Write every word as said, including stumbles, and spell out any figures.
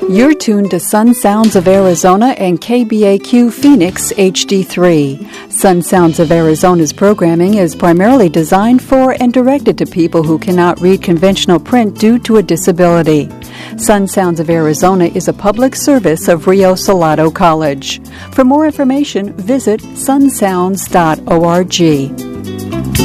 You're tuned to Sun Sounds of Arizona and K B A Q Phoenix H D three. Sun Sounds of Arizona's programming is primarily designed for and directed to people who cannot read conventional print due to a disability. Sun Sounds of Arizona is a public service of Rio Salado College. For more information, visit sun sounds dot org.